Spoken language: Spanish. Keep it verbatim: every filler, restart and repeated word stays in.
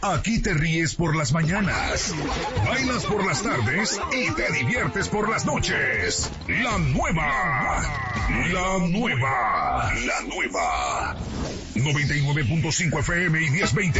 Aquí te ríes por las mañanas, bailas por las tardes y te diviertes por las noches. La nueva, la nueva, la nueva. noventa y nueve punto cinco F M y diez veinte